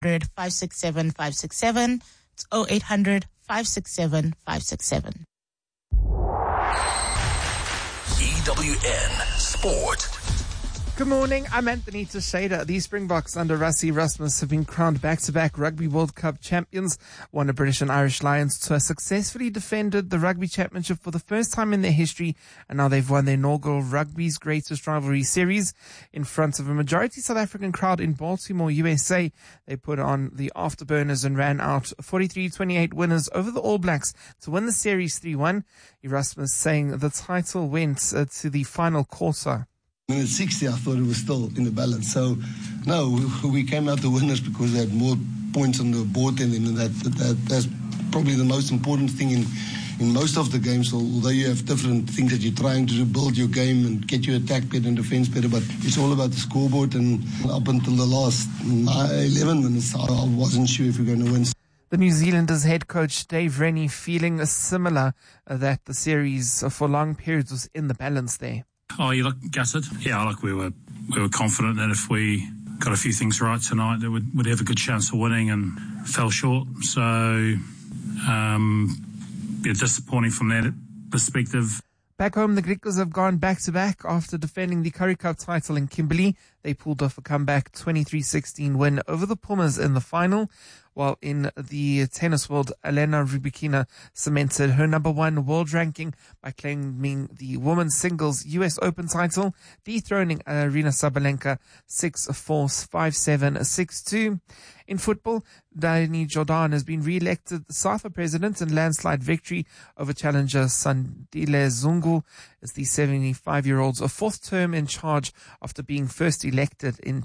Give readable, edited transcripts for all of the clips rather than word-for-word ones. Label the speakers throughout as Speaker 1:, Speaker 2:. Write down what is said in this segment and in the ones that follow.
Speaker 1: 567 567. It's 0800 567 567.
Speaker 2: EWN Sport.
Speaker 3: Good morning, I'm Anthony Teixeira. The Springboks under Rassie Erasmus have been crowned back-to-back Rugby World Cup champions, won the British and Irish Lions tour, successfully defended the Rugby Championship for the first time in their history, and now they've won their inaugural Rugby's Greatest Rivalry series in front of a majority South African crowd in Baltimore, USA. They put on the afterburners and ran out 43-28 winners over the All Blacks to win the series 3-1. Erasmus saying the title went to the final quarter.
Speaker 4: At 60, I thought it was still in the balance. So, no, we came out the winners because they had more points on the board than them, and that's probably the most important thing in most of the games. Although you have different things that you're trying to do, build your game and get your attack better and defense better, but it's all about the scoreboard. And up until the last 11 minutes, I wasn't sure if we're going to win.
Speaker 3: The New Zealanders head coach Dave Rennie feeling similar that the series for long periods was in the balance there.
Speaker 5: Oh, you look gutted? Yeah, look, we were confident that if we got a few things right tonight, that we'd have a good chance of winning, and fell short. So, disappointing from that perspective.
Speaker 3: Back home, the Griquas have gone back-to-back after defending the Currie Cup title in Kimberley. They pulled off a comeback 23-16 win over the Pumas in the final. While in the tennis world, Elena Rybakina cemented her number one world ranking by claiming the women's singles US Open title, dethroning Aryna Sabalenka 6-4, 5-7, 6-2. In football, Dani Jordan has been re-elected the SAFA president in landslide victory over challenger Sandile Zungu. It's the 75-year-old's fourth term in charge after being first elected in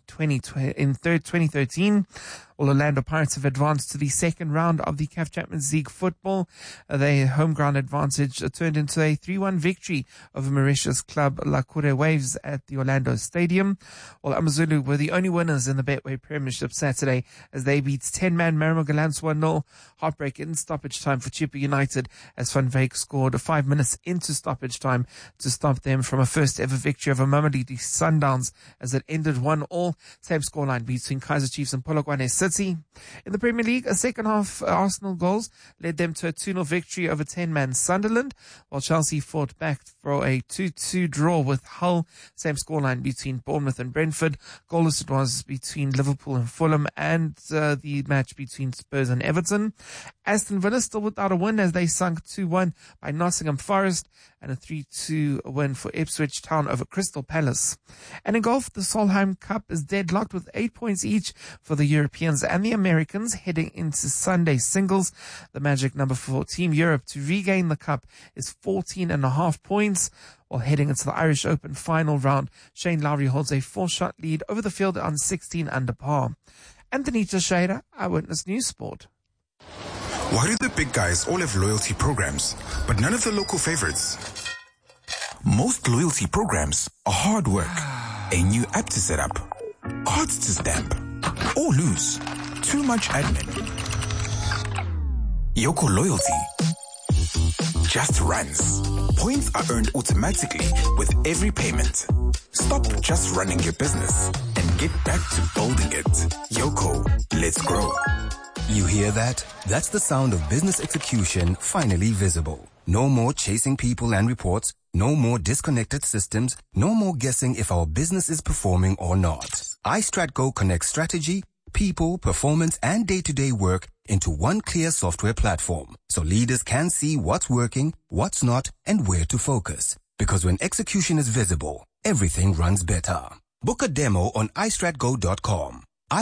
Speaker 3: 2013. All Orlando Pirates have advanced to the second round of the CAF Champions League football. Their home ground advantage turned into a 3-1 victory over Mauritius club La Cour Waves at the Orlando Stadium. While Amazulu were the only winners in the Betway Premiership Saturday as they beat 10-man Marimo Gallants 1-0. Heartbreak in stoppage time for Chippa United as Van Wyk scored 5 minutes into stoppage time to stop them from a first ever victory over Mamelodi Sundowns as it ended 1-1. Same scoreline between Kaizer Chiefs and Polokwane City. In the Premier League, a second half Arsenal goals led them to a 2-0 victory over 10-man Sunderland, while Chelsea fought back for a 2-2 draw with Hull. Same scoreline between Bournemouth and Brentford. Goalless it was between Liverpool and Fulham, and the match between Spurs and Everton. Aston Villa still without a win as they sunk 2-1 by Nottingham Forest, and a 3-2 win for Ipswich Town over Crystal Palace. And in golf, the Solheim Cup is deadlocked with 8 points each for the Europeans and the Americans heading into Sunday singles. The magic number for Team Europe to regain the cup is 14.5 points. While heading into the Irish Open final round, Shane Lowry holds a 4-shot lead over the field on 16 under par. Anthony Teixeira, Eyewitness News Sport.
Speaker 6: Why do the big guys all have loyalty programs, but none of the local favorites? Most loyalty programs are hard work, a new app to set up, cards to stamp, or lose, too much admin. Yoco Loyalty just runs. Points are earned automatically with every payment. Stop just running your business and get back to building it. Yoco, let's grow.
Speaker 7: You hear that? That's the sound of business execution finally visible. No more chasing people and reports. No more disconnected systems. No more guessing if our business is performing or not. iStratGo connects strategy, people, performance, and day-to-day work into one clear software platform, so leaders can see what's working, what's not, and where to focus. Because when execution is visible, everything runs better. Book a demo on istratgo.com.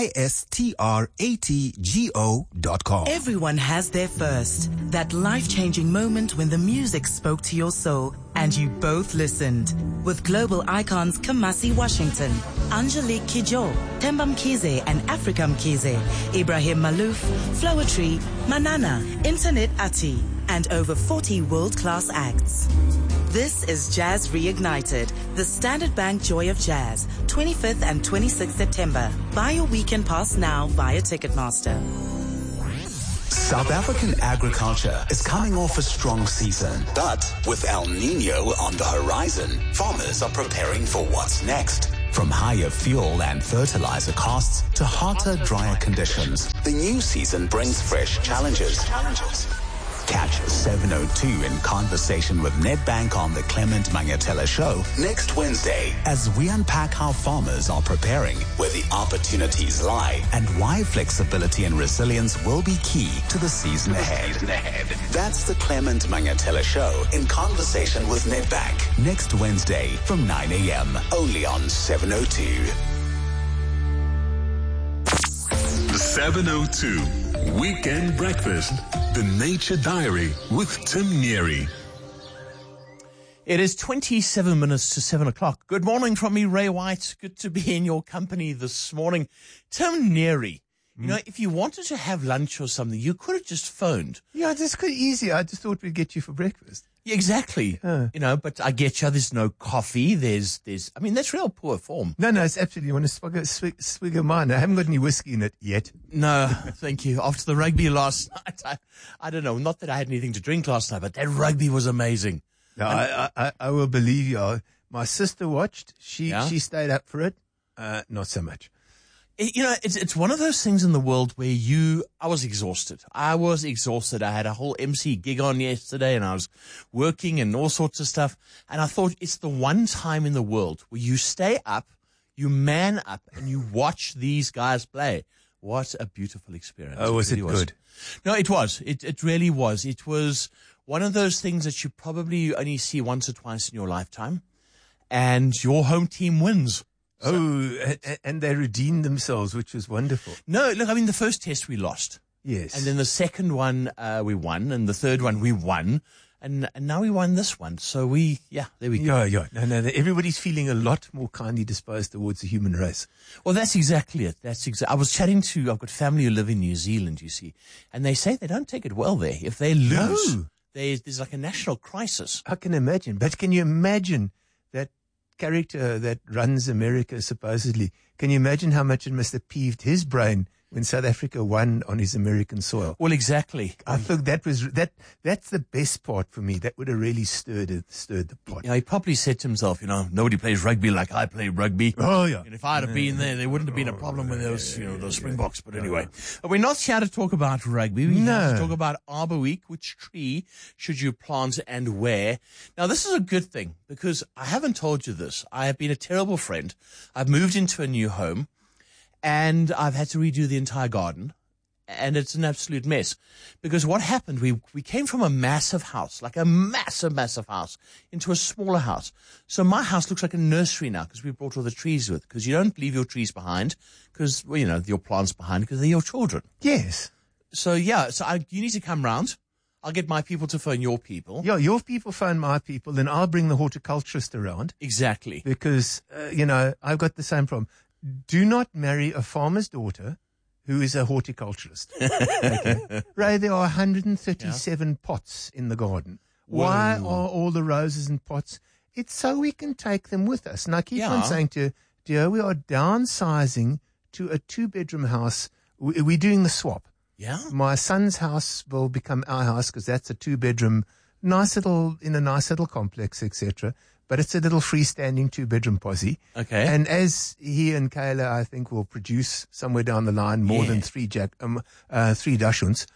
Speaker 7: istratgo.com.
Speaker 8: Everyone has their first. That life-changing moment when the music spoke to your soul and you both listened. With global icons Kamasi Washington, Angelique Kidjo, Themba Mkhize and Africa Mkhize, Ibrahim Malouf, Floetry, Manana, Internet Ati, and over 40 world-class acts. This is Jazz Reignited, the Standard Bank Joy of Jazz, 25th and 26th September. Buy your weekend pass now via Ticketmaster.
Speaker 2: South African agriculture is coming off a strong season, but with El Nino on the horizon, farmers are preparing for what's next. From higher fuel and fertilizer costs to hotter, drier conditions, the new season brings fresh challenges. Catch 702 in conversation with Nedbank on the Clement Mangatela Show next Wednesday as we unpack how farmers are preparing, where the opportunities lie, and why flexibility and resilience will be key to the season ahead. That's the Clement Mangatela Show in conversation with Nedbank next Wednesday from 9 a.m. only on 702.
Speaker 9: 702 Weekend Breakfast, The Nature Diary with Tim Neary.
Speaker 10: It is 27 minutes to 7 o'clock. Good morning from me, Ray White. Good to be in your company this morning. Tim Neary, you know, if you wanted to have lunch or something, you could have just phoned.
Speaker 11: Yeah, it's quite easy. I just thought we'd get you for breakfast.
Speaker 10: Yeah, exactly. You know, but I get you. There's no coffee. I mean, that's real poor form.
Speaker 11: No, it's absolutely. You want to swig of mine? I haven't got any whiskey in it yet.
Speaker 10: No, thank you. After the rugby last night, I don't know. Not that I had anything to drink last night, but that rugby was amazing.
Speaker 11: No, I will believe you. My sister watched. She stayed up for it. Not so much.
Speaker 10: You know, it's one of those things in the world where I was exhausted. I had a whole MC gig on yesterday and I was working and all sorts of stuff. And I thought it's the one time in the world where you stay up, you man up and you watch these guys play. What a beautiful experience.
Speaker 11: Oh, was it good?
Speaker 10: No, it was. It really was. It was one of those things that you probably only see once or twice in your lifetime and your home team wins.
Speaker 11: And they redeemed themselves, which was wonderful.
Speaker 10: No, look, I mean, the first test we lost.
Speaker 11: Yes.
Speaker 10: And then the second one we won, and the third one we won, and now we won this one. So there we go.
Speaker 11: Yeah. No, everybody's feeling a lot more kindly disposed towards the human race.
Speaker 10: Well, that's exactly it. I was chatting I've got family who live in New Zealand, you see, and they say they don't take it well there. If they lose, there's like a national crisis.
Speaker 11: I can imagine. But can you imagine that character that runs America, supposedly? Can you imagine how much it must have peeved his brain when South Africa won on his American soil?
Speaker 10: Well, exactly.
Speaker 11: I think that's the best part for me. That would have really stirred the pot.
Speaker 10: Yeah, he probably said to himself, you know, nobody plays rugby like I play rugby.
Speaker 11: Oh, yeah.
Speaker 10: And if I'd have been there wouldn't have been a problem with those Springboks. But anyway, we're not here to talk about rugby. We're here to talk about Arbor Week. Which tree should you plant and where? Now, this is a good thing because I haven't told you this. I have been a terrible friend. I've moved into a new home. And I've had to redo the entire garden, and it's an absolute mess. Because what happened, we came from a massive house, like a massive house, into a smaller house. So my house looks like a nursery now because we brought all the trees with. Because you don't leave your trees behind, because, well, you know, your plants behind, because they're your children.
Speaker 11: Yes.
Speaker 10: So, yeah, you need to come round. I'll get my people to phone your people.
Speaker 11: Yeah, your people phone my people, then I'll bring the horticulturist around.
Speaker 10: Exactly.
Speaker 11: Because, I've got the same problem. Do not marry a farmer's daughter who is a horticulturist. Okay. Ray, there are 137 pots in the garden.
Speaker 10: Whoa.
Speaker 11: Why are all the roses and pots? It's so we can take them with us. And I keep on saying to you, dear, we are downsizing to a 2-bedroom house. We're doing the swap.
Speaker 10: Yeah.
Speaker 11: My son's house will become our house because that's a 2-bedroom, in a nice little complex, etc. But it's a little freestanding 2-bedroom posse.
Speaker 10: Okay.
Speaker 11: And as he and Kayla, I think, will produce somewhere down the line more than 3 Dashuns,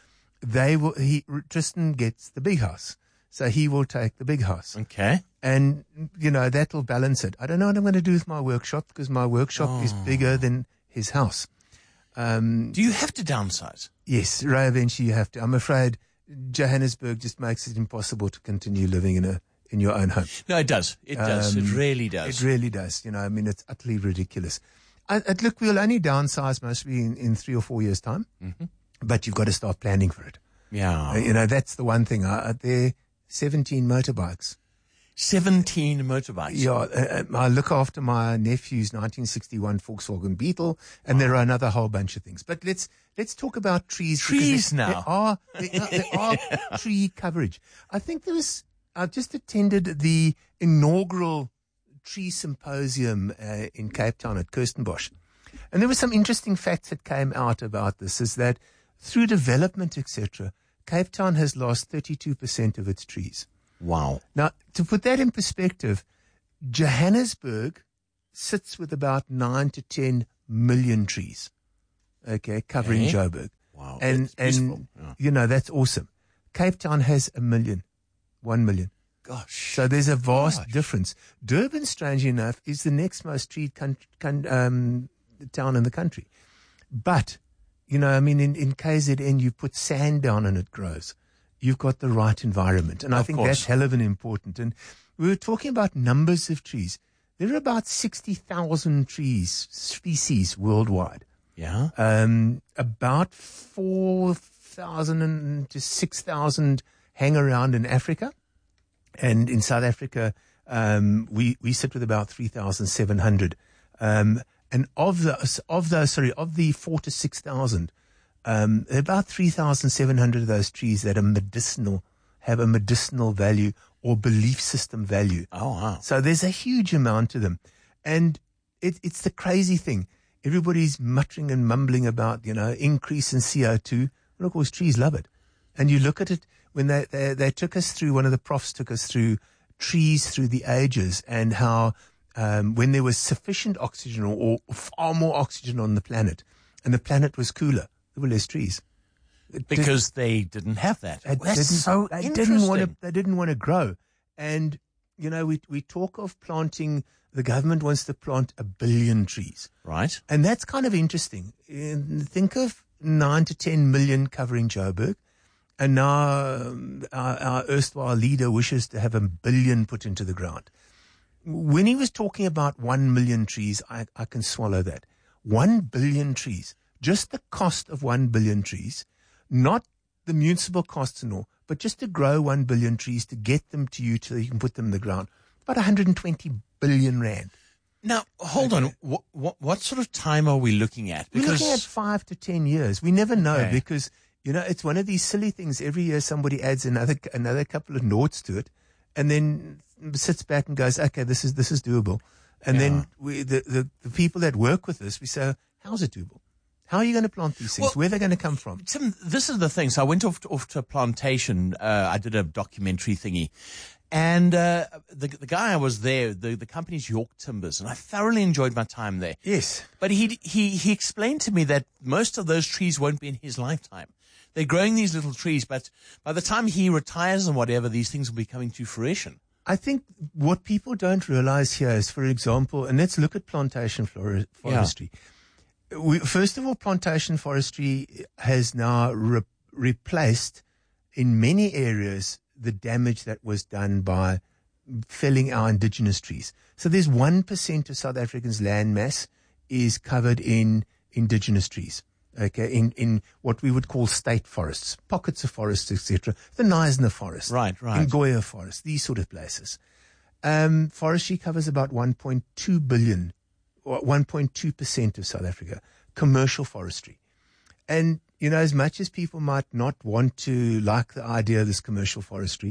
Speaker 11: Tristan gets the big house. So he will take the big house.
Speaker 10: Okay.
Speaker 11: And, that'll balance it. I don't know what I'm going to do with my workshop because my workshop is bigger than his house.
Speaker 10: Do you have to downsize?
Speaker 11: Yes, Ray, eventually you have to. I'm afraid Johannesburg just makes it impossible to continue living in your own home.
Speaker 10: No, it does. It does. It really does.
Speaker 11: It really does. It's utterly ridiculous. Look, we'll only downsize mostly in 3 or 4 years' time, but you've got to start planning for it.
Speaker 10: Yeah.
Speaker 11: That's the one thing. There are 17 motorbikes.
Speaker 10: 17 motorbikes?
Speaker 11: Yeah. I look after my nephew's 1961 Volkswagen Beetle, and there are another whole bunch of things. But let's talk about trees.
Speaker 10: Trees now.
Speaker 11: There are tree coverage. I think I've just attended the inaugural tree symposium in Cape Town at Kirstenbosch. And there were some interesting facts that came out about this, is that through development, etc., Cape Town has lost 32% of its trees.
Speaker 10: Wow.
Speaker 11: Now, to put that in perspective, Johannesburg sits with about 9 to 10 million trees, okay, covering Joburg.
Speaker 10: Wow.
Speaker 11: And you know, that's awesome. Cape Town has 1 million.
Speaker 10: Gosh.
Speaker 11: So there's a vast difference. Durban, strangely enough, is the next most treed town in the country. But, you know, I mean, in KZN, you put sand down and it grows. You've got the right environment. And I think that's hell of an important. And we were talking about numbers of trees. There are about 60,000 species worldwide.
Speaker 10: Yeah.
Speaker 11: About 4,000 to 6,000 hang around in Africa. And in South Africa, we sit with about 3,700. And of the 4 to 6,000, about 3,700 of those trees that are medicinal, have a medicinal value or belief system value.
Speaker 10: Oh, wow.
Speaker 11: So there's a huge amount to them. And it's the crazy thing. Everybody's muttering and mumbling about, you know, increase in CO2. Well, of course, trees love it. And you look at it when they took us through, one of the profs took us through trees through the ages and how when there was sufficient oxygen or far more oxygen on the planet and the planet was cooler, there were less trees.
Speaker 10: Because they didn't have that. That's so interesting.
Speaker 11: They didn't want to grow. And, you know, we talk of planting, the government wants to plant 1 billion trees.
Speaker 10: Right.
Speaker 11: And that's kind of interesting. Think of 9 to 10 million covering Joburg. And now our erstwhile leader wishes to have 1 billion put into the ground. When he was talking about 1 million trees, I can swallow that. 1 billion trees. Just the cost of 1 billion trees, not the municipal costs and all, but just to grow 1 billion trees to get them to you so you can put them in the ground. About 120 billion rand.
Speaker 10: Now, hold on. What sort of time are we looking at?
Speaker 11: We're looking at 5 to 10 years. We never know because, you know, it's one of these silly things. Every year somebody adds another couple of noughts to it and then sits back and goes, okay, this is doable. And then the people that work with us, we say, how's it doable? How are you going to plant these things? Where are they going to come from?
Speaker 10: Tim, this is the thing. So I went off to a plantation. I did a documentary thingy. And the guy I was there, the company's York Timbers, and I thoroughly enjoyed my time there.
Speaker 11: Yes.
Speaker 10: But he explained to me that most of those trees won't be in his lifetime. They're growing these little trees, but by the time he retires and whatever, these things will be coming to fruition.
Speaker 11: I think what people don't realize here is, for example, and let's look at plantation forestry. First of all, plantation forestry has now replaced in many areas the damage that was done by felling our indigenous trees. So there's 1% of South Africa's land mass is covered in indigenous trees. Okay, in what we would call state forests, pockets of forests, etc. The Knysna Forest,
Speaker 10: right,
Speaker 11: Ngoya Forest, these sort of places. Forestry covers about 1.2 billion, or 1.2% of South Africa, commercial forestry. And, you know, as much as people might not want to like the idea of this commercial forestry,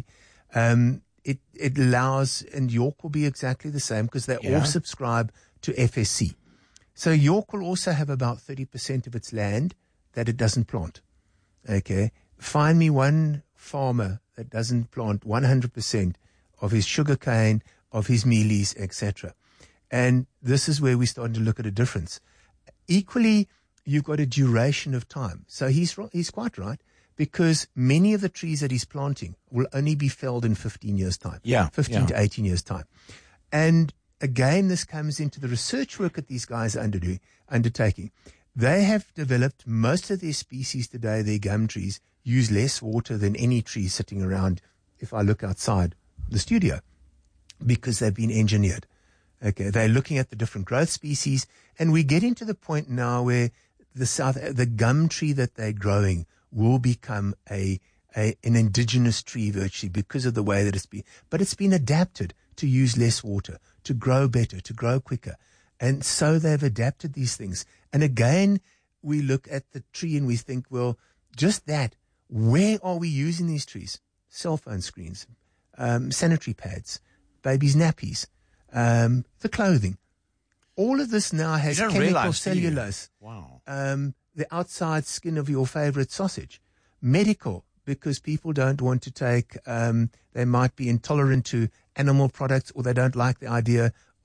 Speaker 11: it allows, and York will be exactly the same because they all subscribe to FSC. So York will also have about 30% of its land that it doesn't plant. Okay. Find me one farmer that doesn't plant 100% of his sugarcane, of his mealies, etc. And this is where we're starting to look at a difference. Equally, you've got a duration of time. So he's quite right, because many of the trees that he's planting will only be felled in 15 years' time. 15 to 18 years' time. And again, this comes into the research work that these guys are undertaking. They have developed most of their species today, their gum trees, use less water than any tree sitting around, if I look outside the studio, because they've been engineered. Okay, they're looking at the different growth species, and we get into the point now where the gum tree that they're growing will become an indigenous tree virtually because of the way that it's been. But it's been adapted to use less water, to grow better, to grow quicker. And so they've adapted these things. And again, we look at the tree and we think, well, just that, where are we using these trees? Cell phone screens, sanitary pads, babies' nappies, the clothing. All of this now has chemical cellulose.
Speaker 10: Wow.
Speaker 11: The outside skin of your favorite sausage. Medical, because people don't want to take, they might be intolerant to animal products, or they don't like the idea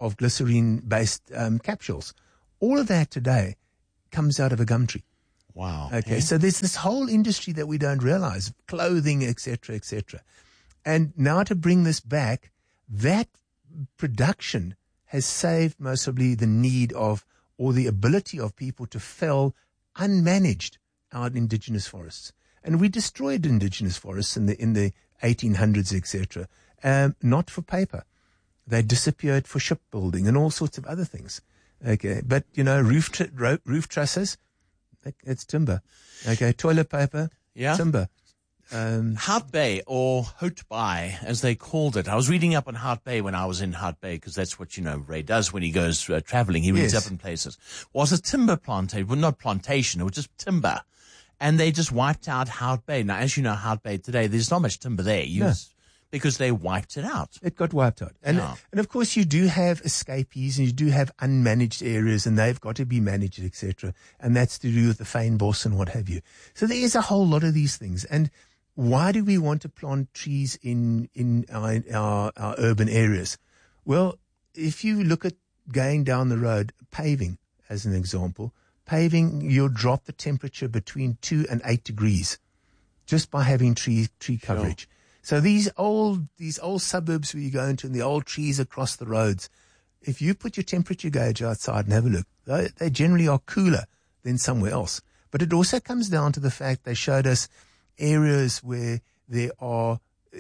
Speaker 11: of glycerine-based capsules. All of that today comes out of a gum tree.
Speaker 10: Wow.
Speaker 11: Okay, so there's this whole industry that we don't realize, clothing, etc., etc. And now to bring this back, that production has saved most probably the need of or the ability of people to fell unmanaged our indigenous forests. And we destroyed indigenous forests in the 1800s, etc., not for paper. They disappeared for shipbuilding and all sorts of other things. Okay, but, roof trusses, it's timber. Okay, toilet paper, timber.
Speaker 10: Hout Bay, or Hout Bay, as they called it. I was reading up on Hout Bay when I was in Hout Bay, because that's what, Ray does when he goes traveling. He reads up in places. Was a timber plantation, well, not plantation, it was just timber. And they just wiped out Hout Bay. Now, as you know, Hout Bay today, there's not much timber there. Because they wiped it out.
Speaker 11: It got wiped out. And of course you do have escapees and you do have unmanaged areas and they've got to be managed, etc. And that's to do with the fynbos and what have you. So there is a whole lot of these things. And why do we want to plant trees in our urban areas? Well, if you look at going down the road, paving as an example, you'll drop the temperature between 2 and 8 degrees just by having tree coverage. Sure. So these old suburbs where you go into and the old trees across the roads, if you put your temperature gauge outside and have a look, they generally are cooler than somewhere else. But it also comes down to the fact they showed us areas where there are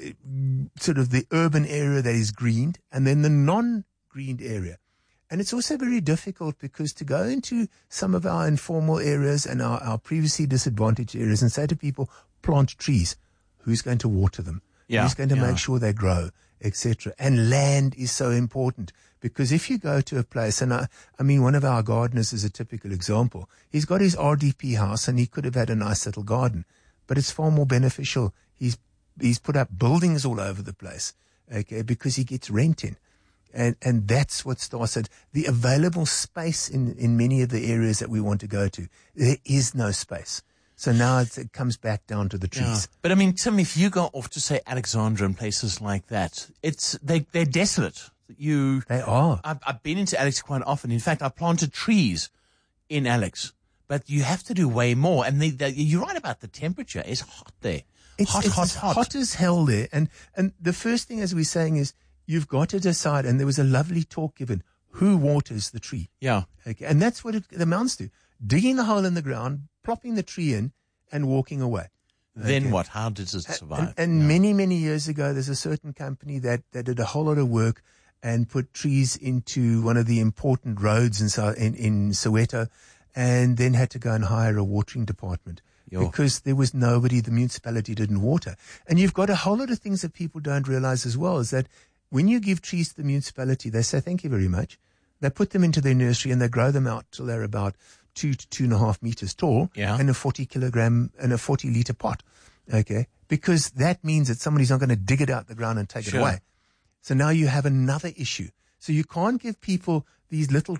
Speaker 11: sort of the urban area that is greened and then the non-greened area. And it's also very difficult because to go into some of our informal areas and our previously disadvantaged areas and say to people, plant trees, who's going to water them? Who's going to make sure they grow, etc. And land is so important because if you go to a place, and I mean, one of our gardeners is a typical example. He's got his RDP house and he could have had a nice little garden, but it's far more beneficial. He's put up buildings all over the place, okay, because he gets rent in. And that's what starts at the available space in many of the areas that we want to go to. There is no space. So now it comes back down to the trees.
Speaker 10: Yeah. But I mean, Tim, if you go off to say Alexandra and places like that, they're desolate.
Speaker 11: They are.
Speaker 10: I've been into Alex quite often. In fact, I planted trees in Alex, but you have to do way more. And you're right about the temperature. It's hot there.
Speaker 11: It's hot as hell there. And the first thing, as we're saying, is you've got to decide. And there was a lovely talk given. Who waters the tree?
Speaker 10: Yeah.
Speaker 11: Okay. And that's what it amounts to. Digging a hole in the ground, plopping the tree in, and walking away.
Speaker 10: Then what? How does it survive?
Speaker 11: And many, many years ago, there's a certain company that did a whole lot of work and put trees into one of the important roads in Soweto, and then had to go and hire a watering department because there was nobody, the municipality didn't water. And you've got a whole lot of things that people don't realize as well, is that when you give trees to the municipality, they say, thank you very much. They put them into their nursery and they grow them out till they're about 2 to 2.5 meters tall in a 40 kilogram and a 40 liter pot. Okay. Because that means that somebody's not going to dig it out the ground and take it away. So now you have another issue. So you can't give people these little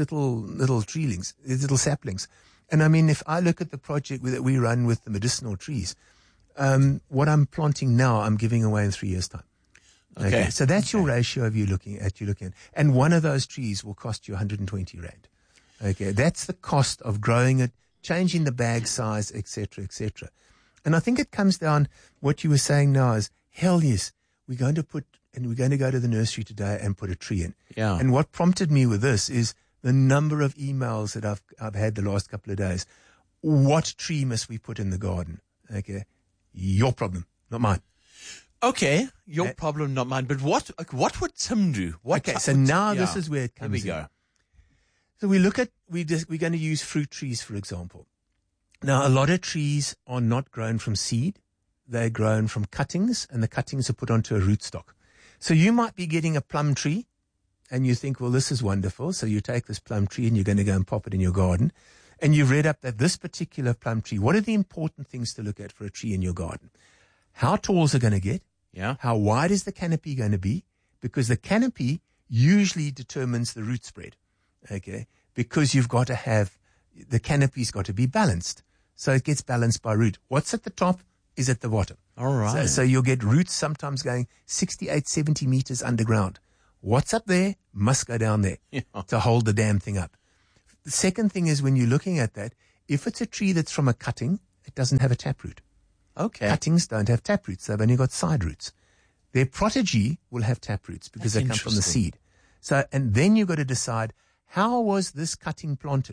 Speaker 11: treelings, these little saplings. And I mean, if I look at the project that we run with the medicinal trees, what I'm planting now, I'm giving away in 3 years' time. Okay. So that's your ratio of you're looking at. And one of those trees will cost you 120 Rand. Okay. That's the cost of growing it, changing the bag size, etc., etc. And I think it comes down, what you were saying now is, hell yes, we're going to go to the nursery today and put a tree in.
Speaker 10: Yeah.
Speaker 11: And what prompted me with this is the number of emails that I've had the last couple of days. What tree must we put in the garden? Okay. Your problem, not mine.
Speaker 10: Okay, your problem, not mine. But what would Tim do?
Speaker 11: So now this is where it comes in.
Speaker 10: Here we go.
Speaker 11: So we're going to use fruit trees, for example. Now, a lot of trees are not grown from seed. They're grown from cuttings, and the cuttings are put onto a rootstock. So you might be getting a plum tree, and you think, well, this is wonderful. So you take this plum tree, and you're going to go and pop it in your garden. And you've read up that this particular plum tree, what are the important things to look at for a tree in your garden? How tall is it going to get?
Speaker 10: Yeah.
Speaker 11: How wide is the canopy going to be? Because the canopy usually determines the root spread. Okay. Because you've got to have, the canopy's got to be balanced. So it gets balanced by root. What's at the top is at the bottom.
Speaker 10: All right.
Speaker 11: So you'll get roots sometimes going 68, 70 meters underground. What's up there must go down there to hold the damn thing up. The second thing is when you're looking at that, if it's a tree that's from a cutting, it doesn't have a taproot.
Speaker 10: Okay.
Speaker 11: Cuttings don't have taproots. They've only got side roots. Their protege will have taproots because they come from the seed. So, and then you've got to decide, how was this cutting planted?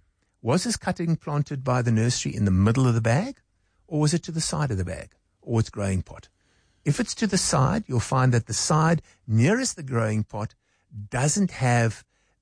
Speaker 11: Was this cutting planted by the nursery in the middle of the bag, or was it to the side of the bag, or its growing pot? If it's to the side, you'll find that the side nearest the growing pot doesn't have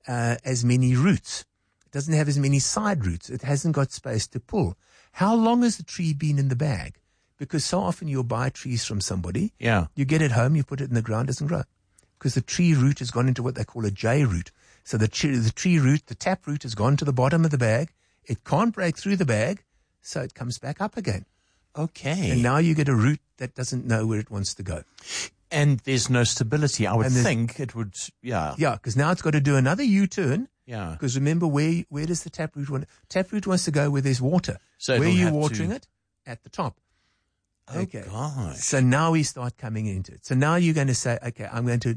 Speaker 11: as many roots. It doesn't have as many side roots. It hasn't got space to pull. How long has the tree been in the bag? Because so often you'll buy trees from somebody.
Speaker 10: Yeah.
Speaker 11: You get it home, you put it in the ground, it doesn't grow. Because the tree root has gone into what they call a J root. So the tree root, the tap root has gone to the bottom of the bag. It can't break through the bag, so it comes back up again.
Speaker 10: Okay.
Speaker 11: And now you get a root that doesn't know where it wants to go.
Speaker 10: And there's no stability. I would think it would, yeah.
Speaker 11: Yeah, because now it's got to do another U-turn.
Speaker 10: Yeah.
Speaker 11: Because remember, where does the taproot want? Taproot wants to go where there's water.
Speaker 10: So
Speaker 11: where are you watering it? At the top. Okay.
Speaker 10: Gosh.
Speaker 11: So now we start coming into it. So now you're going to say, okay,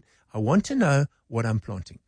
Speaker 11: I want to know what I'm planting.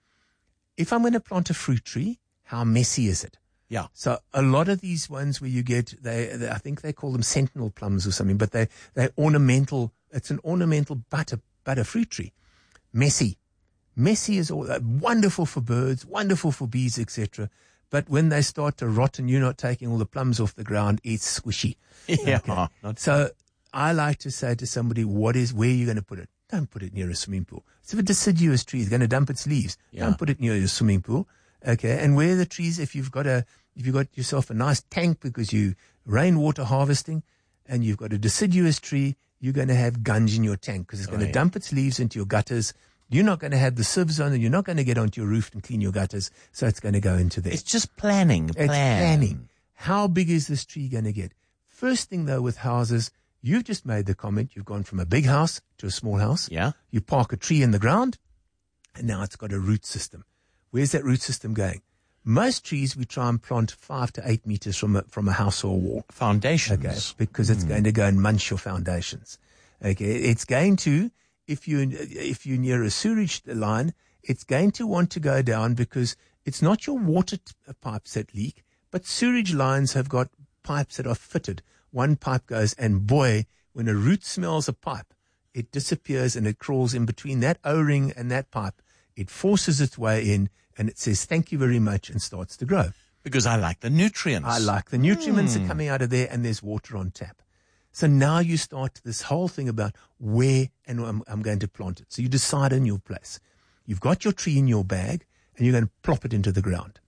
Speaker 11: If I'm going to plant a fruit tree, how messy is it?
Speaker 10: Yeah.
Speaker 11: So a lot of these ones where you get, I think they call them sentinel plums or something, but they're ornamental. It's an ornamental butter fruit tree. Messy. Messy is all wonderful for birds, wonderful for bees, etc. But when they start to rot and you're not taking all the plums off the ground, it's squishy.
Speaker 10: Yeah.
Speaker 11: Okay. So I like to say to somebody, where are you going to put it? Don't put it near a swimming pool. It's a deciduous tree. It's going to dump its leaves.
Speaker 10: Yeah.
Speaker 11: Don't put it near your swimming pool. Okay. And where the trees, if you've got yourself a nice tank because you rainwater harvesting and you've got a deciduous tree, you're going to have gunge in your tank because it's going to dump its leaves into your gutters. You're not going to have the sieves on and you're not going to get onto your roof and clean your gutters. So it's going to go into there.
Speaker 10: It's just planning.
Speaker 11: It's planning. How big is this tree going to get? First thing though with houses, you've just made the comment, you've gone from a big house to a small house.
Speaker 10: Yeah.
Speaker 11: You park a tree in the ground and now it's got a root system. Where's that root system going? Most trees we try and plant 5 to 8 meters from a house or a wall.
Speaker 10: Foundations.
Speaker 11: Okay. Because it's going to go and munch your foundations. Okay. It's going to, if you're near a sewage line, it's going to want to go down because it's not your water pipes that leak, but sewage lines have got pipes that are fitted. One pipe goes, and boy, when a root smells a pipe, it disappears and it crawls in between that O-ring and that pipe. It forces its way in and it says, thank you very much, and starts to grow.
Speaker 10: Because I like the nutrients.
Speaker 11: I like the nutrients are coming out of there and there's water on tap. So now you start this whole thing about where and I'm going to plant it. So you decide on your place. You've got your tree in your bag and you're going to plop it into the ground.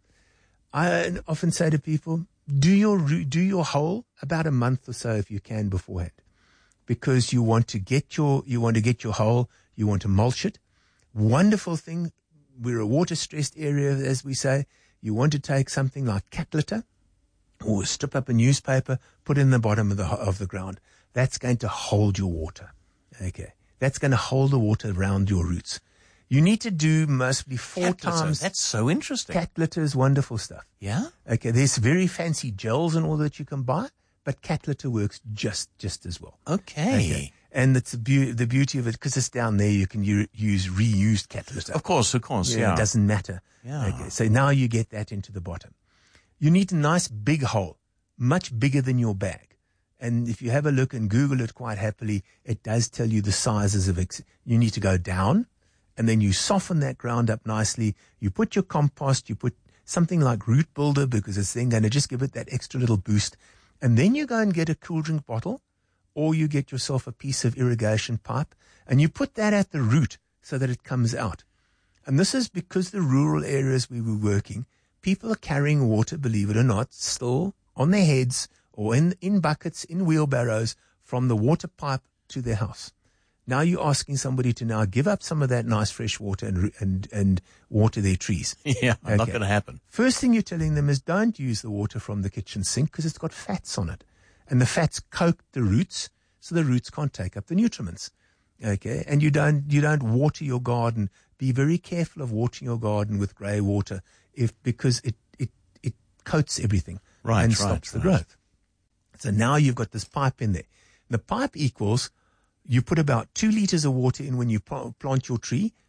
Speaker 11: I often say to people, do your hole about a month or so if you can beforehand, because you want to get your hole, you want to mulch it. Wonderful thing. We're a water stressed area, as we say. You want to take something like cat litter or strip up a newspaper, put it in the bottom of the ground. That's going to hold your water. Okay. That's going to hold the water around your roots. You need to do mostly 4 times.
Speaker 10: That's so interesting.
Speaker 11: Cat litter is wonderful stuff.
Speaker 10: Yeah?
Speaker 11: Okay, there's very fancy gels and all that you can buy, but cat litter works just as well.
Speaker 10: Okay.
Speaker 11: And it's the beauty of it, because it's down there, you can use reused cat litter.
Speaker 10: Of course, yeah.
Speaker 11: It doesn't matter.
Speaker 10: Yeah.
Speaker 11: Okay, so now you get that into the bottom. You need a nice big hole, much bigger than your bag. And if you have a look and Google it quite happily, it does tell you the sizes of it. You need to go down, and then you soften that ground up nicely. You put your compost, you put something like Root Builder, because it's then going to just give it that extra little boost. And then you go and get a cool drink bottle, or you get yourself a piece of irrigation pipe, and you put that at the root so that it comes out. And this is because the rural areas we were working, people are carrying water, believe it or not, still on their heads or in buckets, in wheelbarrows, from the water pipe to their house. Now you're asking somebody to now give up some of that nice fresh water and water their trees.
Speaker 10: Yeah, not going to happen.
Speaker 11: First thing you're telling them is don't use the water from the kitchen sink because it's got fats on it. And the fats coat the roots, so the roots can't take up the nutriments. Okay, and you don't water your garden. Be very careful of watering your garden with grey water, because it coats everything and stops the growth. So now you've got this pipe in there. The pipe equals, you put about 2 liters of water in when you plant your tree,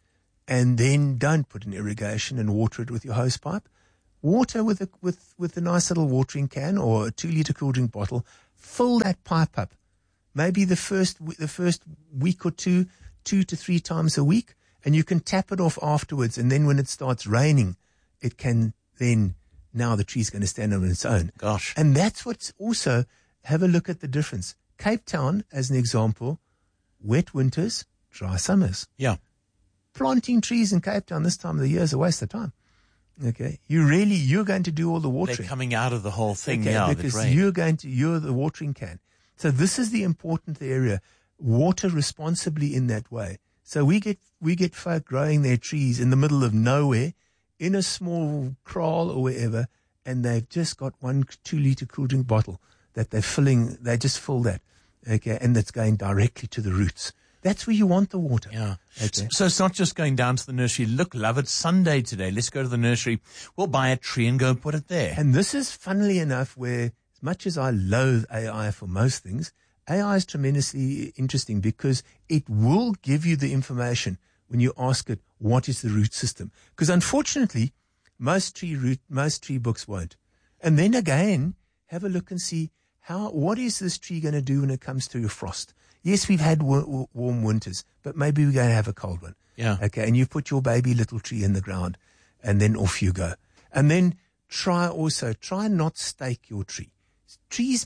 Speaker 11: and then don't put in irrigation and water it with your hose pipe. Water with a nice little watering can or a 2-liter cool drink bottle. Fill that pipe up. Maybe the first week or two to 3 times a week, and you can tap it off afterwards. And then when it starts raining, it can then, now the tree's going to stand on its own.
Speaker 10: Gosh.
Speaker 11: And that's what's also, have a look at the difference. Cape Town, as an example, wet winters, dry summers.
Speaker 10: Yeah.
Speaker 11: Planting trees in Cape Town this time of the year is a waste of time. Okay. You're going to do all the watering.
Speaker 10: They're coming out of the whole thing,
Speaker 11: okay,
Speaker 10: yeah.
Speaker 11: Because you're the watering can. So this is the important area. Water responsibly in that way. So we get folk growing their trees in the middle of nowhere, in a small kraal or wherever, and they've just got 1 2-liter cool drink bottle that they're filling. They just fill that, okay, and that's going directly to the roots. That's where you want the water.
Speaker 10: Yeah.
Speaker 11: Okay.
Speaker 10: So it's not just going down to the nursery. Look, love, it's Sunday today. Let's go to the nursery. We'll buy a tree and go and put it there.
Speaker 11: And this is, funnily enough, where, as much as I loathe AI for most things, AI is tremendously interesting because it will give you the information when you ask it, what is the root system? Because unfortunately, most tree books won't. And then again, have a look and see what is this tree going to do when it comes to your frost? Yes, we've had warm winters, but maybe we're going to have a cold one.
Speaker 10: Yeah.
Speaker 11: Okay. And you put your baby little tree in the ground and then off you go. And then try not stake your tree. Trees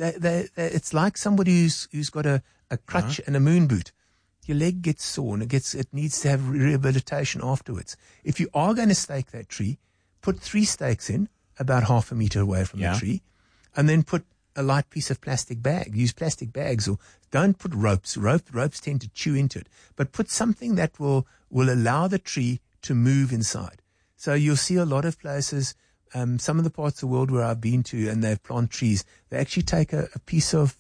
Speaker 11: it's like somebody who's got a crutch and a moon boot. Your leg gets sore and it needs to have rehabilitation afterwards. If you are going to stake that tree, put 3 stakes in about 0.5 meter away from the tree, and then put a light piece of plastic bag. Use plastic bags, or don't put ropes. Ropes tend to chew into it, but put something that will allow the tree to move inside. So you'll see a lot of places, some of the parts of the world where I've been to, and they've planted trees, they actually take a piece of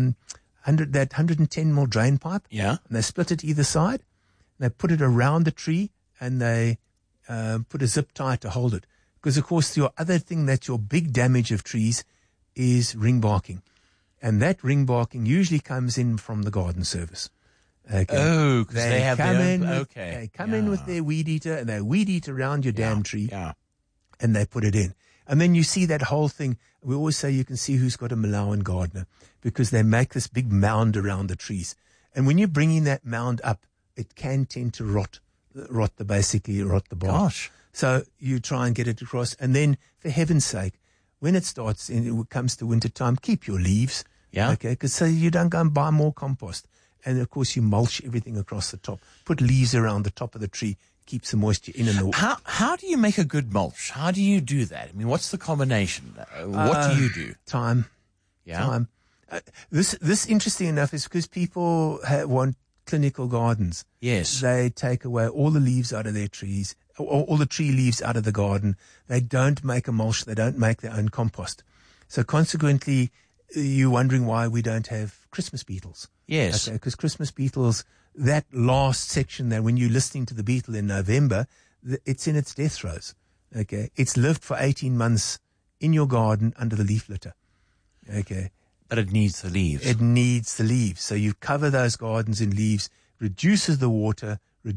Speaker 11: 110 mil drain pipe, and they split it either side, and they put it around the tree, and they put a zip tie to hold it. Because, of course, your other thing that's your big damage of trees is ring barking. And that ring barking usually comes in from the garden service. Okay.
Speaker 10: Oh, because they have their own,
Speaker 11: They come in with their weed eater, and they weed eat around your damn tree, and they put it in. And then you see that whole thing. We always say you can see who's got a Malawian gardener, because they make this big mound around the trees. And when you're bringing that mound up, it can tend to rot the bark.
Speaker 10: Gosh.
Speaker 11: So you try and get it across. And then, for heaven's sake, when it comes to winter time, keep your leaves.
Speaker 10: Yeah.
Speaker 11: Okay. Because so you don't go and buy more compost. And of course, you mulch everything across the top. Put leaves around the top of the tree. Keeps the moisture in and the.
Speaker 10: How do you make a good mulch? How do you do that? I mean, what's the combination? What do you do?
Speaker 11: Time.
Speaker 10: Yeah.
Speaker 11: Time. This interesting enough is because people want clinical gardens.
Speaker 10: Yes.
Speaker 11: They take away all the leaves out of their trees, all the tree leaves out of the garden. They don't make a mulch. They don't make their own compost. So consequently, you're wondering why we don't have Christmas beetles.
Speaker 10: Yes.
Speaker 11: Okay, because Christmas beetles, that last section there, when you're listening to the beetle in November, it's in its death throes. Okay. It's lived for 18 months in your garden under the leaf litter. Okay.
Speaker 10: But it needs the leaves.
Speaker 11: It needs the leaves. So you cover those gardens in leaves, reduces the water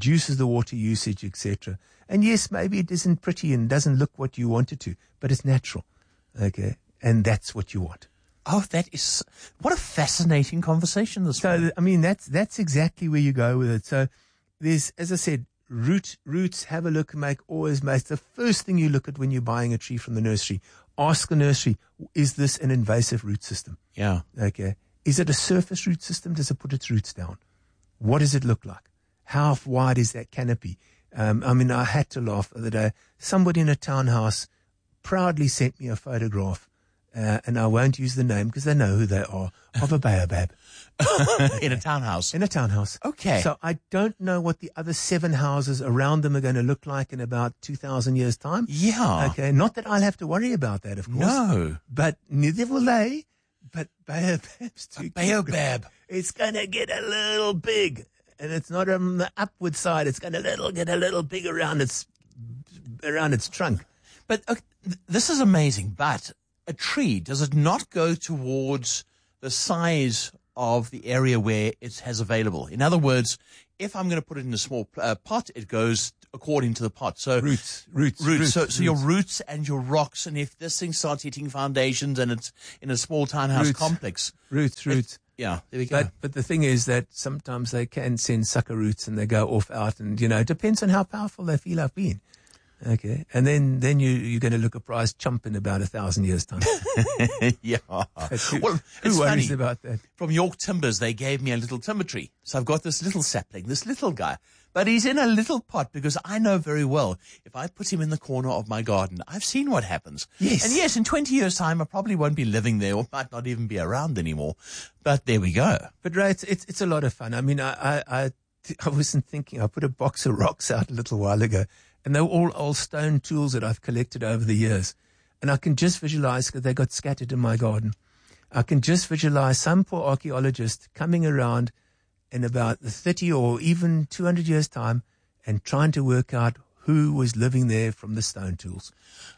Speaker 11: usage, etc. And yes, maybe it isn't pretty and doesn't look what you want it to, but it's natural. Okay. And that's what you want.
Speaker 10: Oh, what a fascinating conversation this morning.
Speaker 11: So, I mean, that's exactly where you go with it. So there's, as I said, roots, have a look, always make the first thing you look at when you're buying a tree from the nursery. Ask the nursery, is this an invasive root system?
Speaker 10: Yeah.
Speaker 11: Okay. Is it a surface root system? Does it put its roots down? What does it look like? How wide is that canopy? I mean, I had to laugh the other day. Somebody in a townhouse proudly sent me a photograph, and I won't use the name because they know who they are, of a baobab.
Speaker 10: In a townhouse?
Speaker 11: In a townhouse.
Speaker 10: Okay.
Speaker 11: So I don't know what the other 7 houses around them are going to look like in about 2,000 years' time.
Speaker 10: Yeah.
Speaker 11: Okay. Not that I'll have to worry about that, of course.
Speaker 10: No.
Speaker 11: But neither will they. But baobab's too
Speaker 10: baobab.
Speaker 11: It's going to get a little big. And it's not on the upward side. It's going to get a little big around its trunk.
Speaker 10: But this is amazing. But a tree, does it not go towards the size of the area where it has available. In other words, if I'm going to put it in a small pot, it goes according to the pot. So
Speaker 11: roots.
Speaker 10: So your roots and your rocks, and if this thing starts hitting foundations and it's in a small townhouse complex.
Speaker 11: Roots.
Speaker 10: Yeah, there we go.
Speaker 11: But the thing is that sometimes they can send sucker roots and they go off out, and it depends on how powerful they feel I've been. Okay, and then you're going to look a prize chump in about 1,000 years' time.
Speaker 10: Yeah.
Speaker 11: Who
Speaker 10: It's
Speaker 11: worries
Speaker 10: funny.
Speaker 11: about that?
Speaker 10: From York Timbers, they gave me a little timber tree. So I've got this little sapling, this little guy. But he's in a little pot because I know very well if I put him in the corner of my garden, I've seen what happens.
Speaker 11: Yes.
Speaker 10: And yes, in 20 years' time, I probably won't be living there or might not even be around anymore. But there we go.
Speaker 11: But Ray, it's a lot of fun. I mean, I wasn't thinking. I put a box of rocks out a little while ago, and they were all old stone tools that I've collected over the years. And I can just visualize because they got scattered in my garden. I can just visualize some poor archaeologist coming around in about 30 or even 200 years' time and trying to work out who was living there from the stone tools.